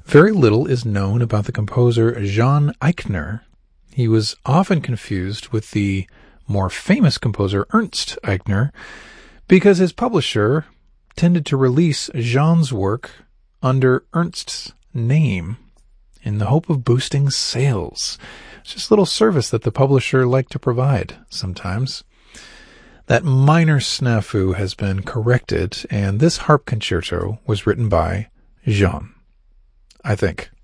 Very little is known about the composer Jean Eichner. He was often confused with the more famous composer Ernst Eichner because his publisher tended to release Jean's work under Ernst's name in the hope of boosting sales. It's just a little service that the publisher liked to provide sometimes. That minor snafu has been corrected, and this harp concerto was written by Jean, I think.